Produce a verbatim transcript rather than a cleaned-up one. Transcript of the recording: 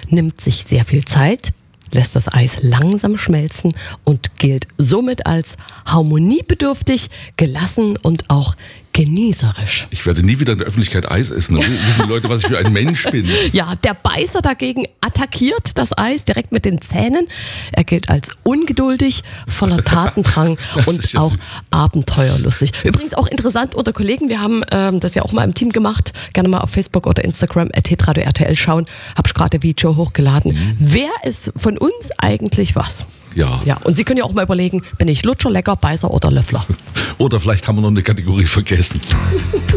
nimmt sich sehr viel Zeit, lässt das Eis langsam schmelzen und gilt somit als harmoniebedürftig, gelassen und auch genießerisch. Ich werde nie wieder in der Öffentlichkeit Eis essen. Da wissen die Leute, was ich für ein Mensch bin. Ja, der Beißer dagegen attackiert das Eis direkt mit den Zähnen. Er gilt als ungeduldig, voller Tatendrang und ja auch abenteuerlustig. Übrigens auch interessant unter Kollegen. Wir haben ähm, das ja auch mal im Team gemacht. Gerne mal auf Facebook oder Instagram at hitradio R T L schauen. Hab ich gerade Video hochgeladen. Mhm. Wer ist von uns eigentlich was? Ja. Ja. Und Sie können ja auch mal überlegen, bin ich Lutscher, Lecker, Beißer oder Löffler? Oder vielleicht haben wir noch eine Kategorie vergessen.